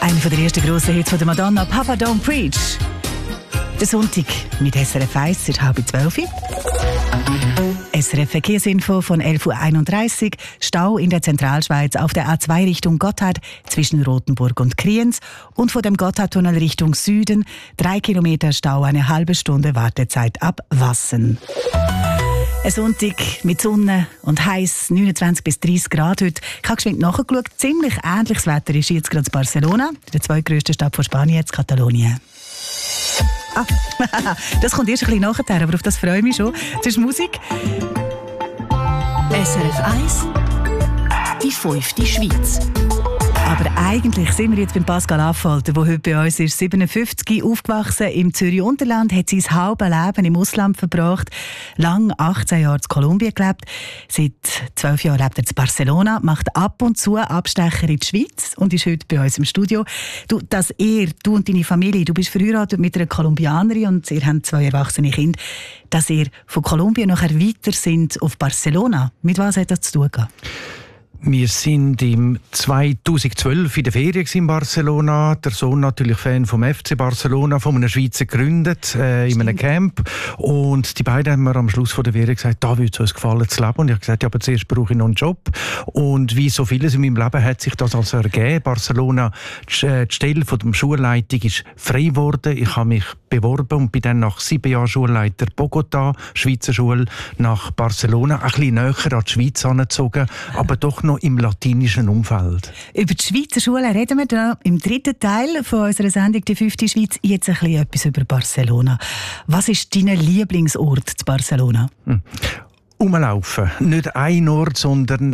Einer der ersten grossen Hits von der Madonna, Papa Don't Preach. Der Sonntag mit SRF 1, es ist 11:30. SRF Verkehrsinfo von 11:31 Uhr. Stau in der Zentralschweiz auf der A2 Richtung Gotthard zwischen Rothenburg und Kriens und von dem Gotthardtunnel Richtung Süden 3 Kilometer Stau, eine halbe Stunde Wartezeit ab Wassen. Ein Sonntag mit Sonne und heiß, 29 bis 30 Grad heute. Ich habe geschwind nachgeschaut, ziemlich ähnliches Wetter ist jetzt gerade in Barcelona, der zweitgrößten Stadt von Spanien, jetzt Katalonien. Das kommt erst ein bisschen nachher, aber auf das freue ich mich schon. Das ist Musik. SRF 1, die 5. Schweiz. Aber eigentlich sind wir jetzt beim Pascal Affolter, der heute bei uns ist. 57, aufgewachsen im Zürich-Unterland, hat sein halbes Leben im Ausland verbracht, lang 18 Jahre in Kolumbien gelebt. Seit 12 Jahren lebt er in Barcelona, macht ab und zu Abstecher in die Schweiz und ist heute bei uns im Studio. Du und deine Familie, du bist verheiratet mit einer Kolumbianerin und ihr habt 2 erwachsene Kinder, dass ihr von Kolumbien nachher weiter sind auf Barcelona. Mit was hat das zu tun gehabt? Wir sind im 2012 in der Ferien in Barcelona. Der Sohn natürlich Fan vom FC Barcelona, von einem Schweizer gegründet, in einem Camp. Und die beiden haben mir am Schluss von der Ferien gesagt, da würde es uns gefallen zu leben. Und ich habe gesagt, ja, aber zuerst brauche ich noch einen Job. Und wie so vieles in meinem Leben hat sich das also ergeben. Barcelona, die Stelle von der Schulleitung ist frei geworden. Ich habe mich beworben und bin dann nach 7 Jahren Schulleiter Bogotá, Schweizer Schule, nach Barcelona, ein bisschen näher an die Schweiz angezogen, aber doch noch im latinischen Umfeld. Über die Schweizer Schule reden wir dann im 3. Teil von unserer Sendung «Die 5. Schweiz». Jetzt ein bisschen etwas über Barcelona. Was ist dein Lieblingsort in Barcelona? Rumlaufen. Nicht ein Ort, sondern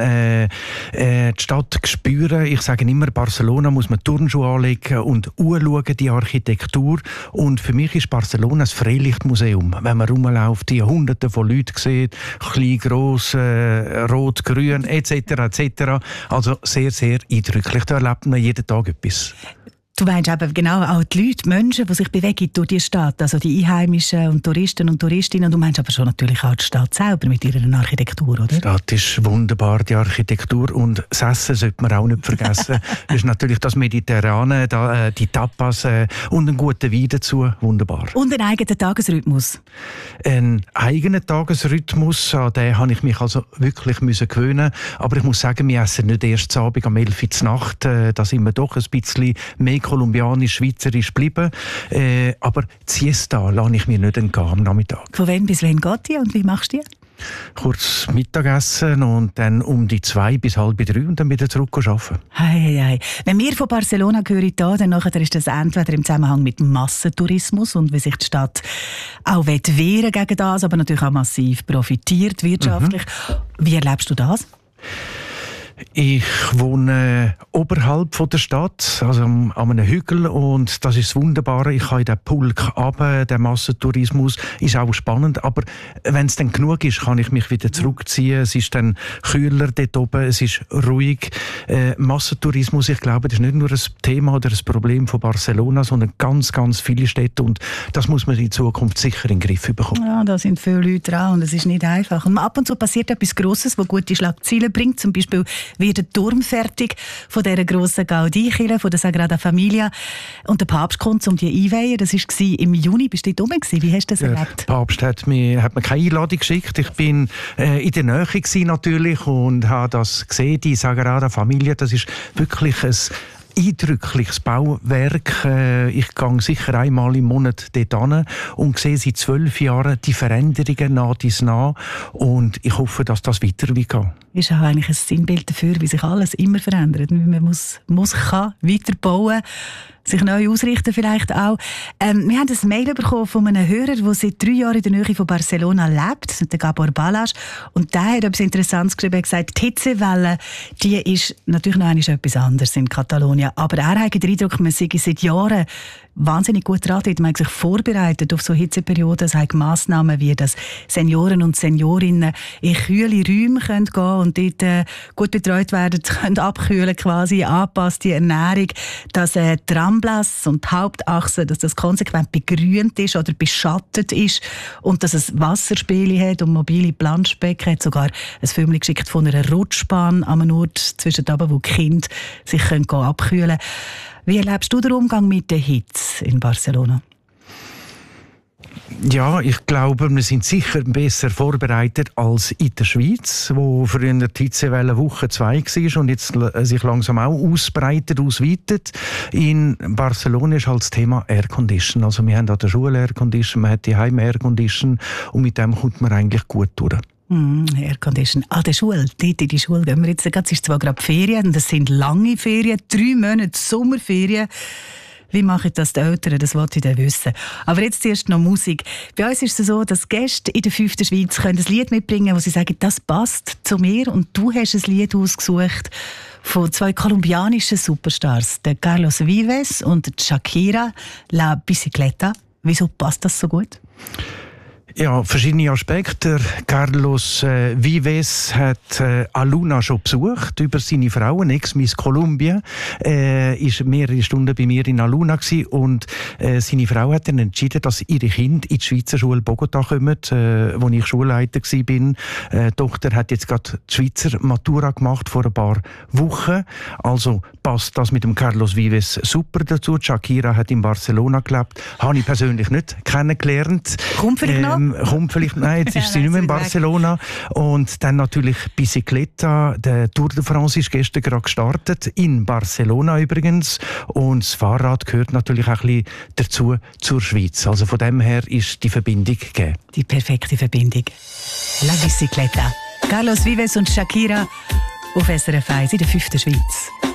die Stadt spüren. Ich sage immer, Barcelona muss man Turnschuhe anlegen und anschauen, die Architektur. Und für mich ist Barcelona ein Freilichtmuseum. Wenn man rumläuft, die Hunderte von Leuten sieht, klein, gross, rot, grün, etc., etc. Also sehr, sehr eindrücklich. Da erlebt man jeden Tag etwas. Du meinst eben genau auch die Leute, die Menschen, die sich bewegen durch die Stadt, also die Einheimischen und Touristen und Touristinnen. Du meinst aber schon natürlich auch die Stadt selber mit ihrer Architektur, oder? Die Stadt ist wunderbar, die Architektur. Und das Essen sollte man auch nicht vergessen. Das ist natürlich das Mediterrane, die Tapas und einen guten Wein dazu. Wunderbar. Und einen eigenen Tagesrhythmus? Einen eigenen Tagesrhythmus, an den habe ich mich also wirklich gewöhnen. Aber ich muss sagen, wir essen nicht erst am Abend um 11 Uhr zur Nacht. Da sind wir doch ein bisschen mehr kolumbianisch-schweizerisch geblieben. Aber die Siesta lasse ich mir nicht entgehen am Nachmittag. Von wann bis wann geht die und wie machst du die? Kurz Mittagessen und dann um die 2 bis halb 3 und dann wieder zurück arbeiten. Hey. Wenn wir von Barcelona hören, dann nachher ist das entweder im Zusammenhang mit Massentourismus und wie sich die Stadt auch wehren gegen das, aber natürlich auch massiv profitiert wirtschaftlich. Wie erlebst du das? Ich wohne oberhalb von der Stadt, also an einem Hügel, und das ist das Wunderbare. Ich kann in den Pulk runter, der Massentourismus ist auch spannend, aber wenn es dann genug ist, kann ich mich wieder zurückziehen. Es ist dann kühler dort oben, es ist ruhig. Massentourismus, ich glaube, das ist nicht nur ein Thema oder ein Problem von Barcelona, sondern ganz, ganz viele Städte, und das muss man in Zukunft sicher in den Griff bekommen. Ja, da sind viele Leute dran und es ist nicht einfach. Und ab und zu passiert etwas Grosses, das gute Schlagzeilen bringt, zum Beispiel wird der Turm fertig von dieser grossen Gaudí-Kirche, von der Sagrada Familia. Und der Papst kommt, um die einweihen. Das war im Juni. Bist du dort oben gewesen? Wie hast du das erlebt? Der Papst hat mir keine Einladung geschickt. Ich bin in der Nähe gewesen, natürlich, und habe das gesehen, die Sagrada Familia. Das ist wirklich ein eindrückliches Bauwerk. Ich gehe sicher einmal im Monat dort hin und sehe seit 12 Jahren die Veränderungen nah. Und ich hoffe, dass das weiter geht. Ist auch eigentlich ein Sinnbild dafür, wie sich alles immer verändert. Man kann weiter bauen, sich neu ausrichten vielleicht auch. Wir haben ein Mail bekommen von einem Hörer, der seit 3 Jahren in der Nähe von Barcelona lebt. Das ist der Gabor Balas. Und der hat etwas Interessantes geschrieben. Er hat gesagt, die Hitzewelle, die ist natürlich noch etwas anderes in Katalonien. Aber er hat den Eindruck, man sei seit Jahren wahnsinnig gut dran. Man hat sich vorbereitet auf so Hitzeperioden. Es hat Massnahmen wie, dass Senioren und Seniorinnen in kühle Räume gehen können und dort gut betreut werden, können abkühlen quasi, angepasste Ernährung, dass Ramblas und die Hauptachse, dass das konsequent begrünt ist oder beschattet ist und dass es Wasserspiele hat und mobile Planschbecken. Hat sogar ein Film geschickt von einer Rutschbahn an einem Ort zwischen da, wo die Kinder sich abkühlen können. Wie erlebst du den Umgang mit der Hitze in Barcelona? Ja, ich glaube, wir sind sicher besser vorbereitet als in der Schweiz, wo früher die Hitzewelle Woche 2 war und jetzt sich langsam auch ausweitet. In Barcelona ist halt das Thema Aircondition. Also wir haben an der Schule Aircondition, man hat die Heim Aircondition und mit dem kommt man eigentlich gut durch. Aircondition. An der Schule, dort in die Schule gehen wir jetzt. Es ist zwar gerade Ferien, und das sind lange Ferien, 3 Monate Sommerferien. Wie machen das die Eltern? Das wollte ich dann wissen. Aber jetzt zuerst noch Musik. Bei uns ist es so, dass Gäste in der 5. Schweiz können ein Lied mitbringen, wo sie sagen, das passt zu mir. Und du hast ein Lied ausgesucht von 2 kolumbianischen Superstars, der Carlos Vives und Shakira, La Bicicleta. Wieso passt das so gut? Ja, verschiedene Aspekte. Carlos Vives hat Aluna schon besucht über seine Frau, Ex-Miss Colombia. Ist mehrere Stunden bei mir in Aluna gewesen und seine Frau hat dann entschieden, dass ihre Kinder in die Schweizer Schule Bogotá kommen, wo ich Schulleiter war. Die Tochter hat jetzt gerade die Schweizer Matura gemacht vor ein paar Wochen. Also passt das mit dem Carlos Vives super dazu. Shakira hat in Barcelona gelebt. Habe ich persönlich nicht kennengelernt. Kommt vielleicht noch? Kommt vielleicht, nein, jetzt ist sie nicht mehr in Barcelona. Und dann natürlich Bicicleta. Der Tour de France ist gestern gerade gestartet, in Barcelona übrigens. Und das Fahrrad gehört natürlich auch ein bisschen dazu, zur Schweiz. Also von dem her ist die Verbindung gegeben. Die perfekte Verbindung. La Bicicleta. Carlos Vives und Shakira auf SRF 1 in der 5. Schweiz.